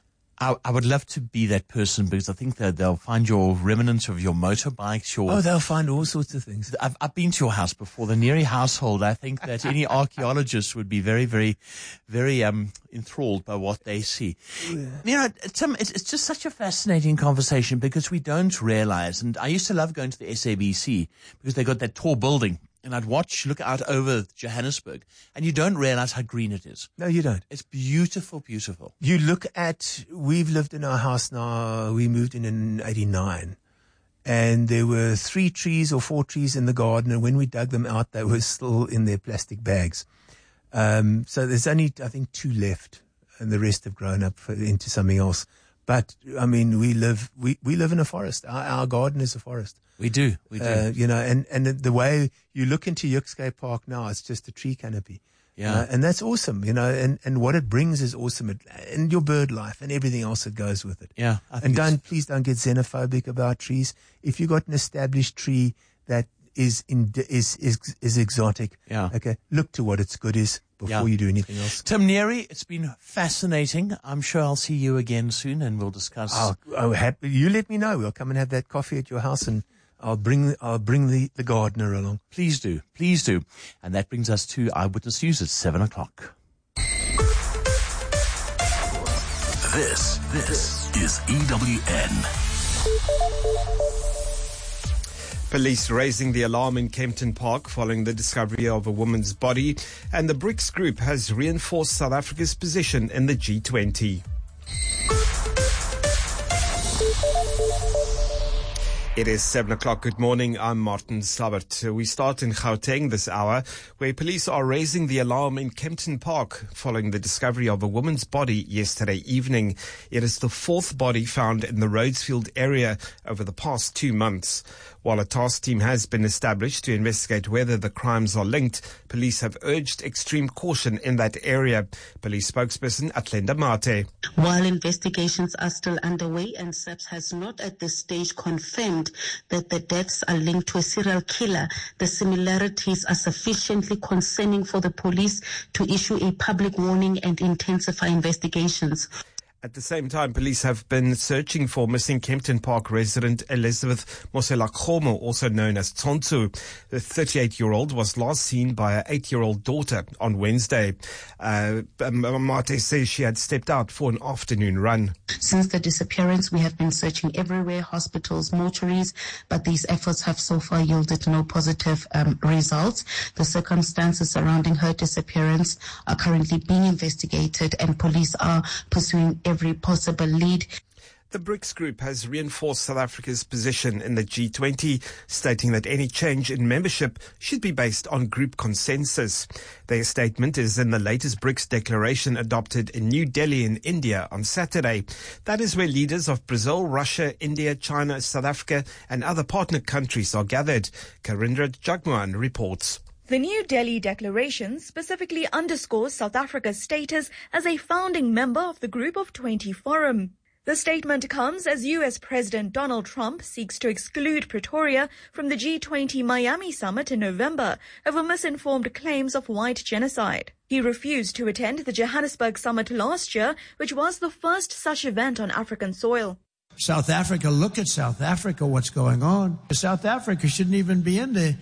Speaker 10: I would love to be that person because I think that they'll find your remnants of your motorbikes.
Speaker 11: They'll find all sorts of things.
Speaker 10: I've been to your house before, the Neary household. I think that any archaeologist would be very, very, very enthralled by what they see. Yeah. Tim, it's just such a fascinating conversation because we don't realize, and I used to love going to the SABC because they got that tall building. And I'd look out over Johannesburg, and you don't realize how green it is.
Speaker 11: No, you don't.
Speaker 10: It's beautiful, beautiful.
Speaker 11: You look at, we've lived in our house now, we moved in 89, and there were 3 trees or 4 trees in the garden, and when we dug them out, they were still in their plastic bags. So there's only, I think, 2 left, and the rest have grown up into something else. But, I mean, we live in a forest. Our garden is a forest.
Speaker 10: We do.
Speaker 11: And the way you look into Yuxkay Park now, it's just a tree canopy.
Speaker 10: Yeah.
Speaker 11: And that's awesome, and what it brings is awesome. And your bird life and everything else that goes with it.
Speaker 10: Yeah.
Speaker 11: And please don't get xenophobic about trees. If you've got an established tree that is exotic, okay, look to what its good is before you do anything else.
Speaker 10: Tim Neary, it's been fascinating. I'm sure I'll see you again soon and we'll discuss.
Speaker 11: Happy. You let me know. We'll come and have that coffee at your house, and I'll bring the gardener along.
Speaker 10: Please do. And that brings us to Eyewitness News at 7:00.
Speaker 9: This is EWN.
Speaker 3: Police raising the alarm in Kempton Park following the discovery of a woman's body, and the BRICS group has reinforced South Africa's position in the G20. It is 7:00. Good morning. I'm Martin Sabert. We start in Gauteng this hour, where police are raising the alarm in Kempton Park following the discovery of a woman's body yesterday evening. It is the 4th body found in the Rhodesfield area over the past 2 months. While a task team has been established to investigate whether the crimes are linked, police have urged extreme caution in that area. Police spokesperson Atlenda Mate.
Speaker 12: While investigations are still underway and SAPS has not at this stage confirmed that the deaths are linked to a serial killer, the similarities are sufficiently concerning for the police to issue a public warning and intensify investigations.
Speaker 3: At the same time, police have been searching for missing Kempton Park resident Elizabeth Moselakgomo, also known as Tsonsu. The 38-year-old was last seen by her 8-year-old daughter on Wednesday. Mate says she had stepped out for an afternoon run.
Speaker 12: Since the disappearance, we have been searching everywhere, hospitals, mortuaries, but these efforts have so far yielded no positive results. The circumstances surrounding her disappearance are currently being investigated, and police are pursuing every possible lead.
Speaker 3: The BRICS group has reinforced South Africa's position in the G20, stating that any change in membership should be based on group consensus. Their statement is in the latest BRICS declaration adopted in New Delhi in India on Saturday. That is where leaders of Brazil, Russia, India, China, South Africa and other partner countries are gathered. Karindra Jagmohan reports.
Speaker 13: The New Delhi Declaration specifically underscores South Africa's status as a founding member of the Group of 20 Forum. The statement comes as US President Donald Trump seeks to exclude Pretoria from the G20 Miami summit in November over misinformed claims of white genocide. He refused to attend the Johannesburg summit last year, which was the first such event on African soil.
Speaker 14: South Africa, look at South Africa, what's going on. South Africa shouldn't even be in the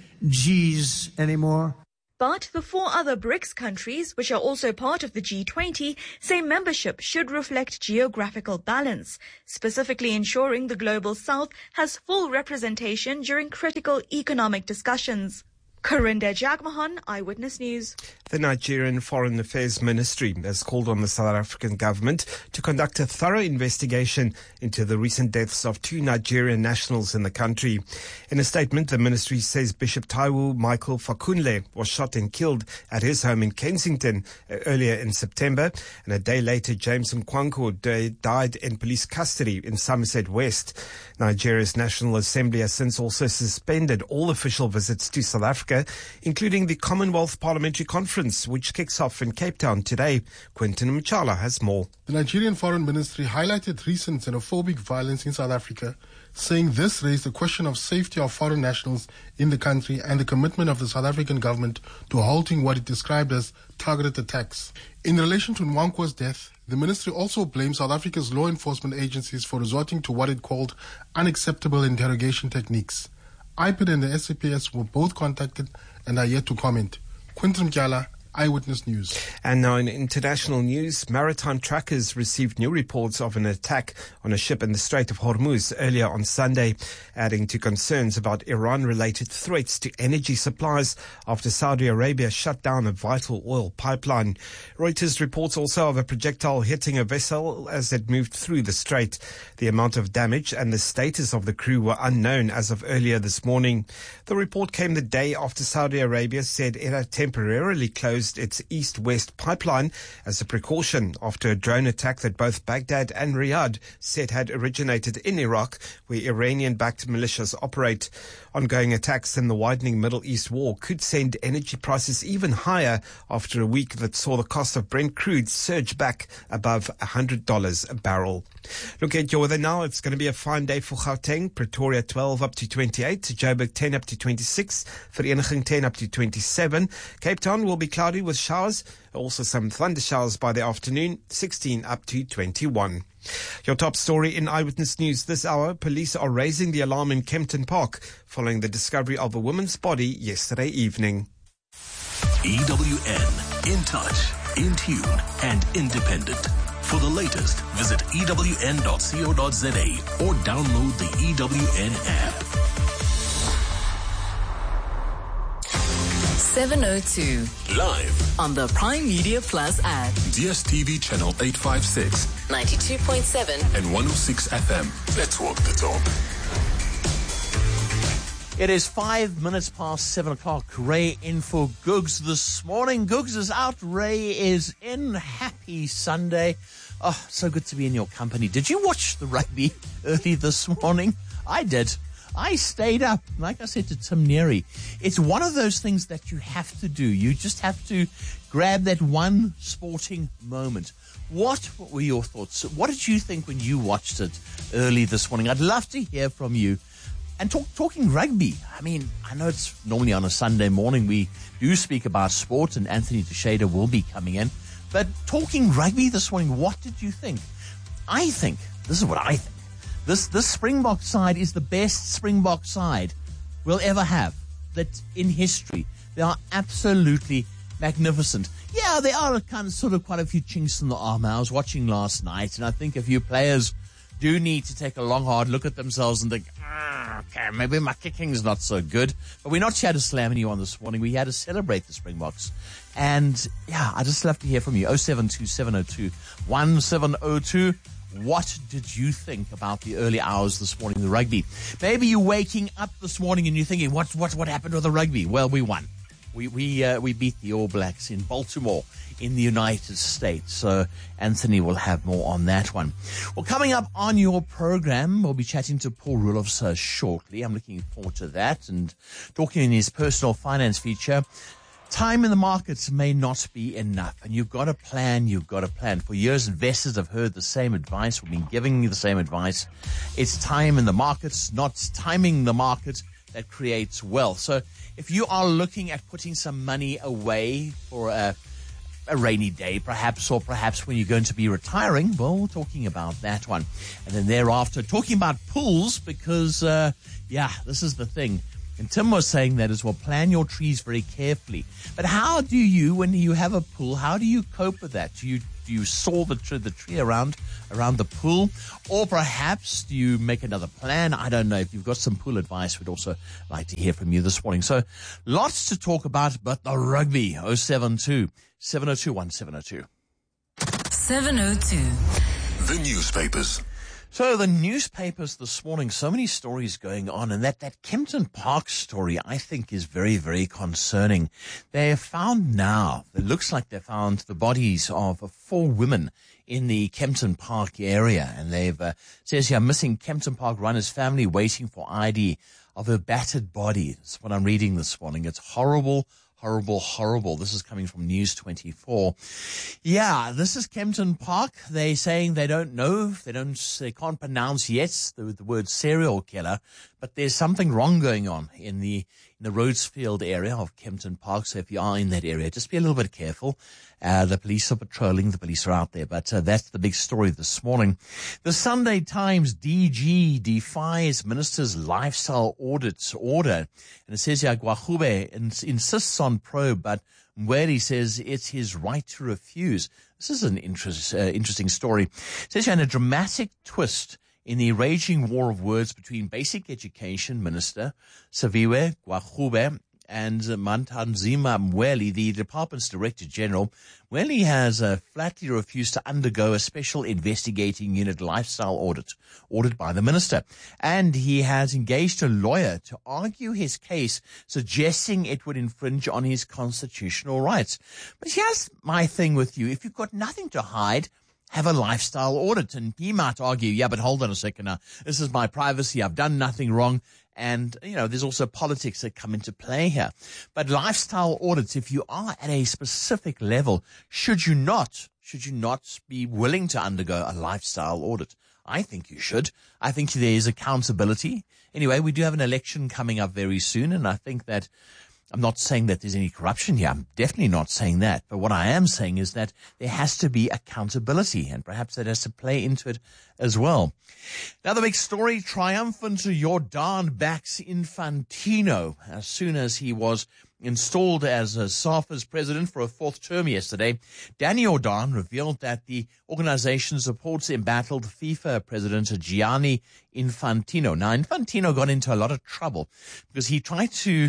Speaker 14: G's anymore.
Speaker 13: But the 4 other BRICS countries, which are also part of the G20, say membership should reflect geographical balance, specifically ensuring the Global South has full representation during critical economic discussions. Karinda Jagmohan, Eyewitness News.
Speaker 15: The Nigerian Foreign Affairs Ministry has called on the South African government to conduct a thorough investigation into the recent deaths of 2 Nigerian nationals in the country. In a statement, the ministry says Bishop Taiwo Michael Fakunle was shot and killed at his home in Kensington earlier in September, and a day later James Mkwanko died in police custody in Somerset West. Nigeria's National Assembly has since also suspended all official visits to South Africa, including the Commonwealth Parliamentary Conference, which kicks off in Cape Town today. Quentin Mchala has more.
Speaker 16: The Nigerian Foreign Ministry highlighted recent xenophobic violence in South Africa, saying this raised the question of safety of foreign nationals in the country and the commitment of the South African government to halting what it described as targeted attacks. In relation to Nwankwo's death, the ministry also blamed South Africa's law enforcement agencies for resorting to what it called unacceptable interrogation techniques. IPID and the SAPS were both contacted and are yet to comment. Quentin Mkyala, Eyewitness News.
Speaker 15: And now in international news, maritime trackers received new reports of an attack on a ship in the Strait of Hormuz earlier on Sunday, adding to concerns about Iran-related threats to energy supplies after Saudi Arabia shut down a vital oil pipeline. Reuters reports also of a projectile hitting a vessel as it moved through the strait. The amount of damage and the status of the crew were unknown as of earlier this morning. The report came the day after Saudi Arabia said it had temporarily closed its east-west pipeline as a precaution after a drone attack that both Baghdad and Riyadh said had originated in Iraq, where Iranian-backed militias operate. Ongoing attacks in the widening Middle East war could send energy prices even higher after a week that saw the cost of Brent crude surge back above $100 a barrel. Look at your weather now. It's going to be a fine day for Gauteng. Pretoria 12 up to 28, Joburg 10 up to 26, Vereniging 10 up to 27. Cape Town will be cloudy with showers, also some thunder showers by the afternoon, 16 up to 21. Your top story in Eyewitness News this hour: police are raising the alarm in Kempton Park following the discovery of a woman's body yesterday evening.
Speaker 9: EWN, in touch, in tune and independent. For the latest, visit ewn.co.za or download the EWN app.
Speaker 17: 702.
Speaker 9: Live
Speaker 17: on the Prime Media Plus app.
Speaker 9: DSTV channel 856.
Speaker 17: 92.7.
Speaker 9: And 106 FM. Let's walk the talk.
Speaker 10: It is 5 minutes past 7 o'clock. Ray in for Googs this morning. Googs is out. Ray is in. Happy Sunday. Oh, so good to be in your company. Did you watch the rugby early this morning? I did. I stayed up. Like I said to Tim Neary, it's one of those things that you have to do. You just have to grab that one sporting moment. What were your thoughts? What did you think when you watched it early this morning? I'd love to hear from you. And talking rugby, I mean, I know it's normally on a Sunday morning we do speak about sport, and Anthony Teixeira will be coming in. But talking rugby this morning, what did you think? I think, this is what I think, this Springbok side is the best Springbok side we'll ever have. That in history, they are absolutely magnificent. Yeah, there are quite a few chinks in the armor. I was watching last night, and I think a few players do need to take a long, hard look at themselves and think, okay, maybe my kicking's not so good. But we're not here to slam anyone this morning. We're here to celebrate the Springboks. And, yeah, I'd just love to hear from you. 072-702-1702. What did you think about the early hours this morning, the rugby? Maybe you're waking up this morning and you're thinking, what happened with the rugby? Well, we won. We beat the All Blacks in Baltimore in the United States. So Anthony will have more on that one. Well, coming up on your program, we'll be chatting to Paul Roelofse shortly. I'm looking forward to that, and talking in his personal finance feature. Time in the markets may not be enough, and you've got to plan. For years, investors have heard the same advice. We've been giving you the same advice. It's time in the markets, not timing the market, that creates wealth. So if you are looking at putting some money away for a a rainy day, perhaps, or perhaps when you're going to be retiring. Well, we're talking about that one. And then thereafter, talking about pools, because, this is the thing. And Tim was saying that as well, plan your trees very carefully. But how do you, when you have a pool, how do you cope with that? Do you saw the tree around the pool? Or perhaps do you make another plan? I don't know. If you've got some pool advice, we'd also like to hear from you this morning. So lots to talk about, but the rugby, 072 702 1702.
Speaker 17: 702.
Speaker 9: The newspapers.
Speaker 10: So the newspapers this morning, so many stories going on, and that Kempton Park story, I think, is very, very concerning. They have found now, it looks like they found the bodies of 4 women in the Kempton Park area, and they've, says here, missing Kempton Park runner's family waiting for ID of her battered body. That's what I'm reading this morning. It's horrible. Horrible, horrible. This is coming from News 24. Yeah, this is Kempton Park. They're saying they don't know. They can't pronounce yet the word serial killer, but there's something wrong going on in the Rhodesfield area of Kempton Park. So if you are in that area, just be a little bit careful. The police are patrolling. The police are out there, but that's the big story this morning. The Sunday Times, DG defies minister's lifestyle audit order. And it says here, Guahube insists on probe, but Mweli says it's his right to refuse. This is an interesting story. It says here, in a dramatic twist in the raging war of words between Basic Education Minister Saviwe Guahube and Mantanzima Mweli, the department's Director General, Mweli has flatly refused to undergo a special investigating unit lifestyle audit ordered by the minister. And he has engaged a lawyer to argue his case, suggesting it would infringe on his constitutional rights. But here's my thing with you. If you've got nothing to hide, have a lifestyle audit. And he might argue, yeah, but hold on a second now. This is my privacy. I've done nothing wrong. And, there's also politics that come into play here. But lifestyle audits, if you are at a specific level, should you not be willing to undergo a lifestyle audit? I think you should. I think there is accountability. Anyway, we do have an election coming up very soon, and I think that I'm not saying that there's any corruption here. I'm definitely not saying that. But what I am saying is that there has to be accountability, and perhaps that has to play into it as well. Another big story, triumphant Jordan backs Infantino as soon as he was installed as SAFA's president for a 4th term yesterday. Danny Jordan revealed that the organization supports embattled FIFA president Gianni Infantino. Now, Infantino got into a lot of trouble because he tried to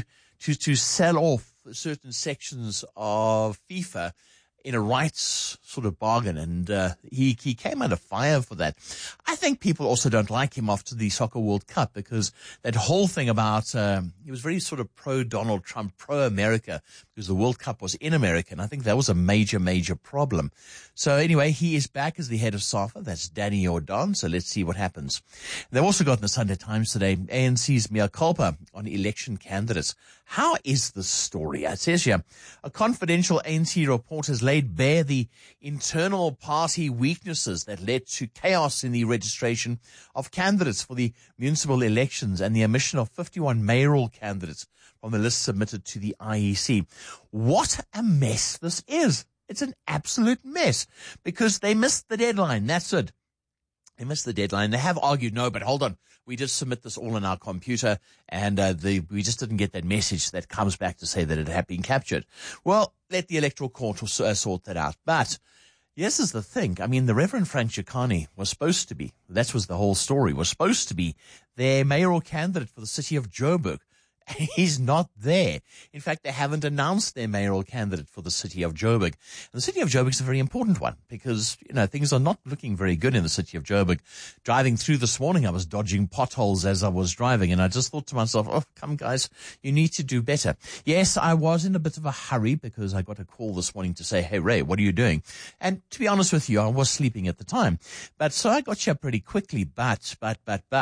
Speaker 10: sell off certain sections of FIFA in a rights sort of bargain, and he came under fire for that. I think people also don't like him after the Soccer World Cup because that whole thing about he was very sort of pro-Donald Trump, pro-America, because the World Cup was in America, and I think that was a major, major problem. So anyway, he is back as the head of SAFA. That's Danny Jordan, so let's see what happens. They've also got in the Sunday Times today, ANC's mea culpa on election candidates. How is this story? It says here, a confidential ANC report has laid bare the internal party weaknesses that led to chaos in the registration of candidates for the municipal elections and the omission of 51 mayoral candidates from the list submitted to the IEC. What a mess this is. It's an absolute mess because they missed the deadline. That's it. They missed the deadline. They have argued, no, but hold on. We just submit this all on our computer, and we just didn't get that message that comes back to say that it had been captured. Well, let the Electoral Court sort that out. But yes, is the thing. I mean, the Reverend Frank Chikane was supposed to be, that was the whole story, was supposed to be their mayoral candidate for the city of Joburg. He's not there. In fact, they haven't announced their mayoral candidate for the city of Joburg. And the city of Joburg is a very important one because, things are not looking very good in the city of Joburg. Driving through this morning, I was dodging potholes as I was driving, and I just thought to myself, oh, come guys, you need to do better. Yes, I was in a bit of a hurry because I got a call this morning to say, hey, Ray, what are you doing? And to be honest with you, I was sleeping at the time. But so I got here pretty quickly, but, there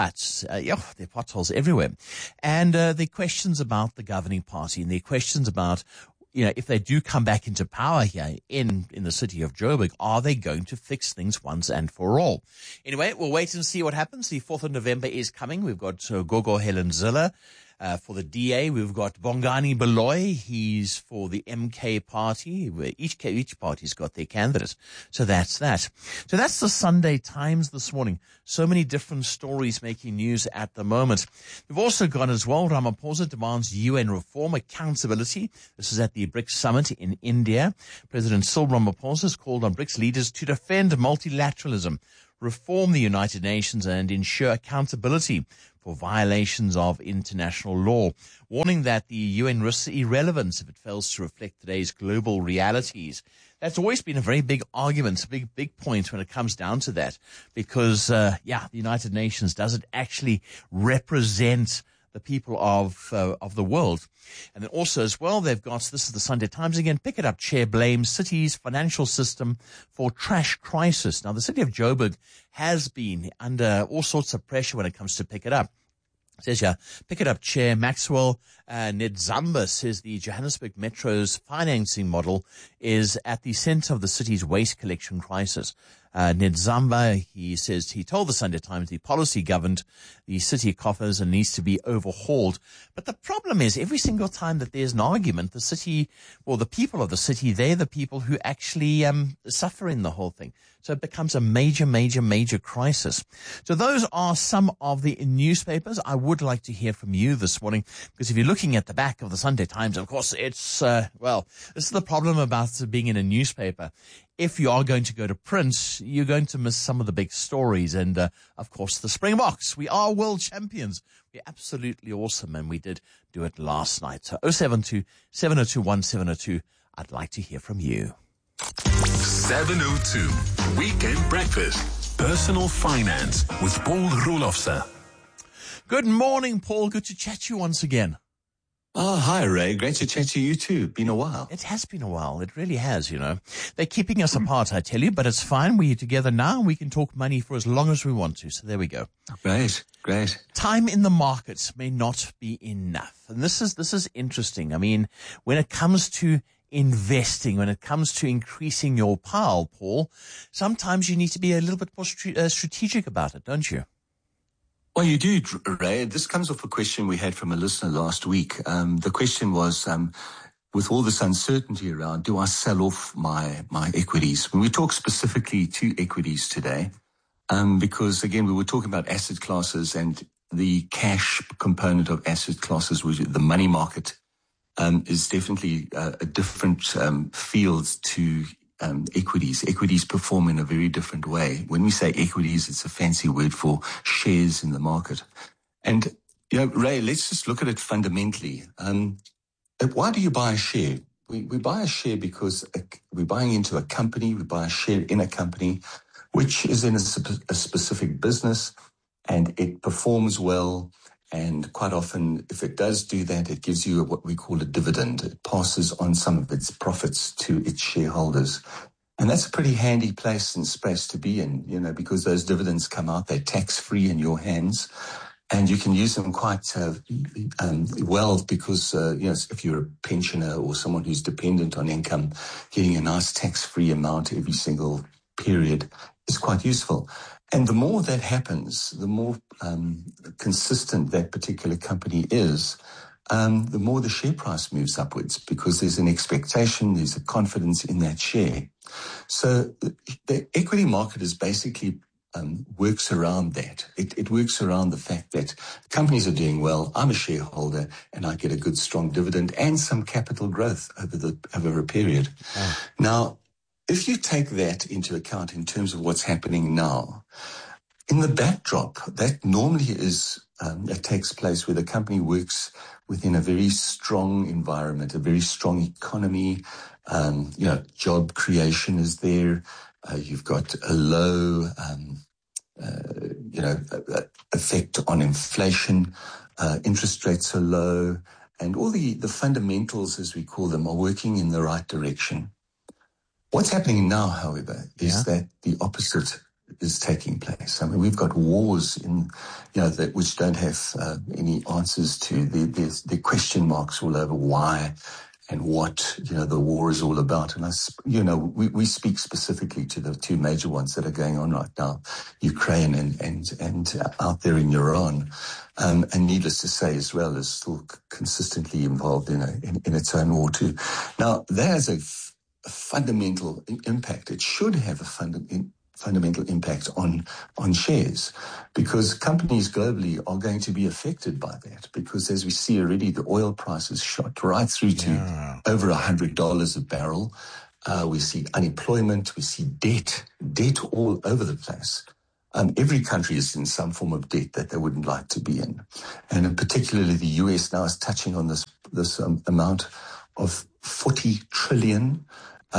Speaker 10: are potholes everywhere. And the questions about the governing party and their questions about, if they do come back into power here in the city of Joburg, are they going to fix things once and for all? Anyway, we'll wait and see what happens. The 4th of November is coming. We've got Gogo Helen Ziller For the DA, we've got Bongani Baloyi. He's for the MK party. Each party's got their candidate. So that's that. So that's the Sunday Times this morning. So many different stories making news at the moment. We've also got as well, Ramaphosa demands UN reform accountability. This is at the BRICS summit in India. President Cyril Ramaphosa has called on BRICS leaders to defend multilateralism, reform the United Nations and ensure accountability for violations of international law, warning that the UN risks irrelevance if it fails to reflect today's global realities. That's always been a very big argument, a big point when it comes down to that, because, the United Nations doesn't actually represent the people of the world. And then also as well, they've got, this is the Sunday Times again, Pick It Up chair blames city's financial system for trash crisis. Now, the city of Joburg has been under all sorts of pressure when it comes to Pick It Up. It says here, Pick It Up chair Maxwell Nedzamba says the Johannesburg Metro's financing model is at the center of the city's waste collection crisis. Nedzamba, he says, he told the Sunday Times the policy governed the city coffers and needs to be overhauled. But the problem is every single time that there's an argument, the city, well, the people of the city, they're the people who actually suffer in the whole thing. So it becomes a major crisis. So those are some of the newspapers. I would like to hear from you this morning, because if you're looking at the back of the Sunday Times, of course, it's, this is the problem about being in a newspaper. If you are going to go to print, you're going to miss some of the big stories. And, of course, the Springboks. We are world champions. We're absolutely awesome. And we did do it last night. So 072-702-1702. I'd like to hear from you.
Speaker 9: 702 Weekend Breakfast. Personal Finance with Paul Roelofse.
Speaker 10: Good morning, Paul. Good to chat to you once again.
Speaker 18: Oh, hi, Ray. Great to chat to you too. Been a while.
Speaker 10: It has been a while. It really has, you know. They're keeping us apart, I tell you, but it's fine. We're together now and we can talk money for as long as we want to. So there we go.
Speaker 18: Great.
Speaker 10: Time in the markets may not be enough. And this is interesting. I mean, when it comes to investing, when it comes to increasing your pile, Paul, sometimes you need to be a little bit more strategic about it, don't you?
Speaker 18: Well, you do, Ray. This comes off a question we had from a listener last week. The question was, with all this uncertainty around, do I sell off my equities? When we talk specifically to equities today, because again, we were talking about asset classes and the cash component of asset classes, which the money market, is definitely a different field to equities. Equities perform in a very different way. When we say equities, it's a fancy word for shares in the market. And, you know, Ray, let's just look at it fundamentally. Why do you buy a share? We buy a share because we're buying into a company. We buy a share in a company which is in a specific business and it performs well. And quite often, if it does do that, it gives you what we call a dividend. It passes on some of its profits to its shareholders. And that's a pretty handy place and space to be in, you know, because those dividends come out, they're tax-free in your hands. And you can use them quite well because, you know, if you're a pensioner or someone who's dependent on income, getting a nice tax-free amount every single period is quite useful. And the more that happens, the more consistent that particular company is, the more the share price moves upwards because there's an expectation, there's a confidence in that share. So the equity market is basically works around that. It works around the fact that companies are doing well, I'm a shareholder, and I get a good, strong dividend and some capital growth over a period. Oh. Now, if you take that into account in terms of what's happening now, in the backdrop, that normally is, that takes place where the company works within a very strong environment, a very strong economy, you know, job creation is there, you've got a low, you know, effect on inflation, interest rates are low, and all the fundamentals, as we call them, are working in the right direction. What's happening now, however, is that the opposite is taking place. I mean, we've got wars in, you know, that which don't have any answers to. The question marks all over why what, the war is all about. And we speak specifically to the two major ones that are going on right now, Ukraine and out there in Iran. And needless to say, Israel is still consistently involved in its own war too. Now, that has a fundamental impact. It should have a fundamental impact on shares, because companies globally are going to be affected by that, because as we see already, the oil price is shot right through to over $100 a barrel. We see unemployment, we see debt all over the place. Every country is in some form of debt that they wouldn't like to be in. And particularly the US now is touching on this amount of 40 trillion.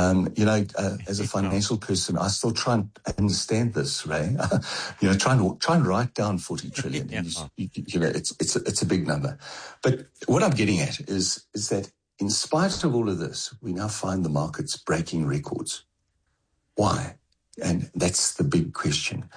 Speaker 18: As a financial person, I still try and understand this, Ray. Try and write down 40 trillion. It's a big number. But what I'm getting at is that in spite of all of this, we now find the markets breaking records. Why? And that's the big question.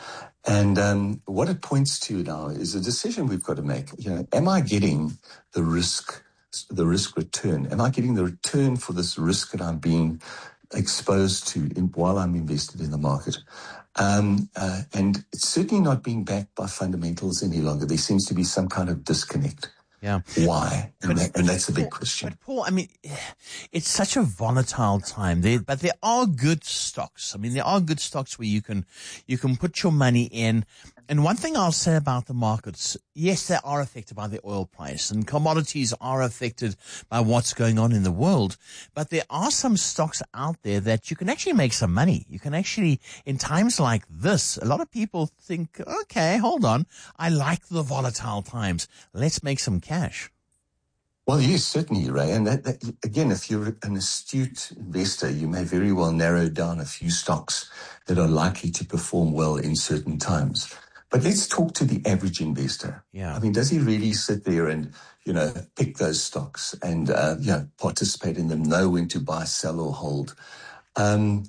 Speaker 18: And what it points to now is a decision we've got to make. Am I getting the risk return? Am I getting the return for this risk that I'm being exposed to while I'm invested in the market? And it's certainly not being backed by fundamentals any longer. There seems to be some kind of disconnect.
Speaker 10: Yeah.
Speaker 18: Why? And that's a big question.
Speaker 10: But Paul, it's such a volatile time there, but there are good stocks. There are good stocks where you can put your money in. And one thing I'll say about the markets, yes, they are affected by the oil price, and commodities are affected by what's going on in the world. But there are some stocks out there that you can actually make some money. You can actually, in times like this, a lot of people think, okay, hold on, I like the volatile times. Let's make some cash.
Speaker 18: Well, yes, certainly, Ray. And that, again, if you're an astute investor, you may very well narrow down a few stocks that are likely to perform well in certain times. But let's talk to the average investor.
Speaker 10: Yeah.
Speaker 18: Does he really sit there and, pick those stocks and, participate in them, know when to buy, sell or hold? I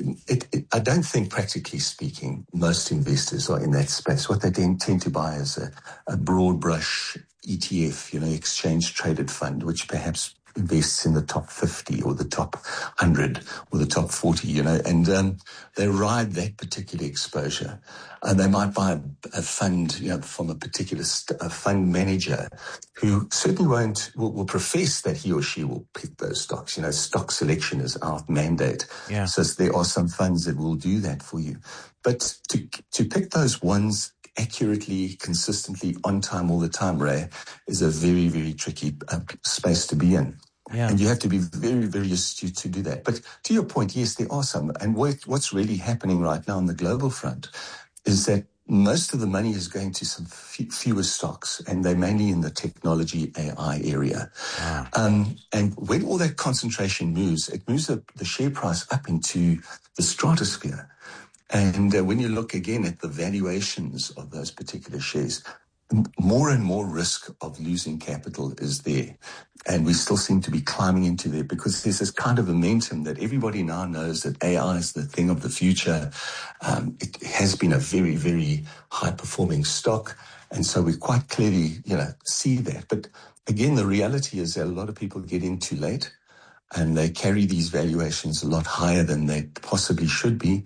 Speaker 18: don't think, practically speaking, most investors are in that space. What they tend to buy is a broad brush ETF, exchange traded fund, which perhaps invests in the top 50 or the top 100 or the top 40, and they ride that particular exposure. And they might buy a fund, from a particular fund manager who certainly will profess that he or she will pick those stocks. Stock selection is our mandate.
Speaker 10: Yeah.
Speaker 18: So there are some funds that will do that for you. But to pick those ones accurately, consistently, on time, all the time, Ray, is a very, very tricky space to be in.
Speaker 10: Yeah.
Speaker 18: And you have to be very, very astute to do that. But to your point, yes, there are some. And what's really happening right now on the global front is that most of the money is going to some fewer stocks, and they're mainly in the technology AI area. And when all that concentration moves, it moves the share price up into the stratosphere. And when you look again at the valuations of those particular shares, more and more risk of losing capital is there. And we still seem to be climbing into there because there's this kind of momentum that everybody now knows that AI is the thing of the future. It has been a very, very high performing stock. And so we quite clearly, see that. But again, the reality is that a lot of people get in too late and they carry these valuations a lot higher than they possibly should be.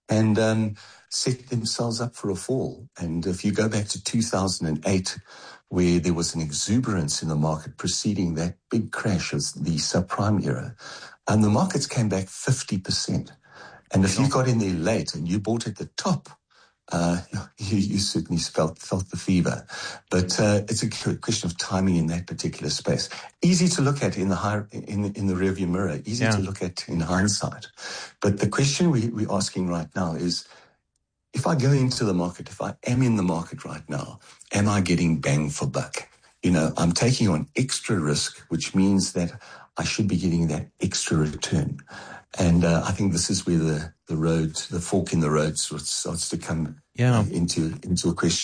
Speaker 18: And set themselves up for a fall. And if you go back to 2008, where there was an exuberance in the market preceding that big crash of the subprime era, and the markets came back 50%. And if you got in there late and you bought at the top, you certainly felt the fever. But it's a question of timing in that particular space. Easy to look at in the rearview mirror, easy to look at in hindsight. But the question we're asking right now is, if I go into the market, if I am in the market right now, am I getting bang for buck? I'm taking on extra risk, which means that I should be getting that extra return. And I think this is where the fork in the road starts to come into a question.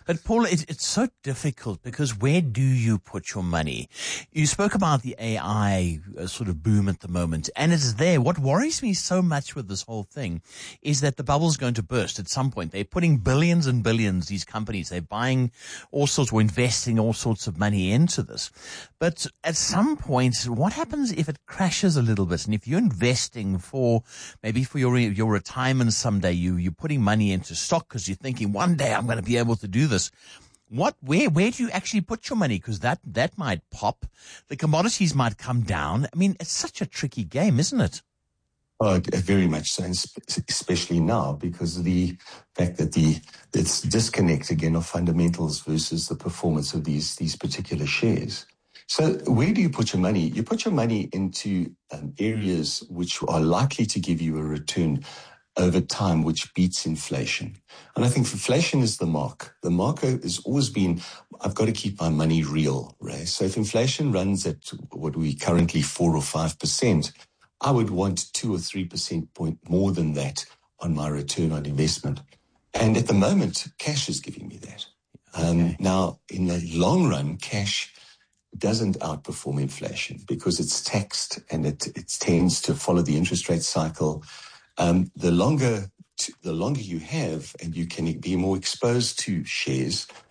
Speaker 10: But Paul, it's so difficult because where do you put your money? You spoke about the AI sort of boom at the moment, and it's there. What worries me so much with this whole thing is that the bubble's going to burst at some point. They're putting billions and billions, these companies, they're buying all sorts or investing all sorts of money into this. But at some point, what happens if it crashes a little bit? And if you're investing for your retirement someday, you're putting money into stock because you're thinking one day I'm going to be able to do this. Where do you actually put your money? Because that might pop. The commodities might come down. I mean, it's such a tricky game, isn't it?
Speaker 18: Oh, very much so, especially now because of the fact that it's disconnect again of fundamentals versus the performance of these particular shares. So where do you put your money? You put your money into areas which are likely to give you a return over time, which beats inflation. And I think inflation is the mark. The marker has always been, I've got to keep my money real, right? So if inflation runs at what we currently 4 or 5%, I would want 2 or 3% point more than that on my return on investment. And at the moment, cash is giving me that. Now, in the long run, cash doesn't outperform inflation because it's taxed and it tends to follow the interest rate cycle. The longer you have and you can be more exposed to shares,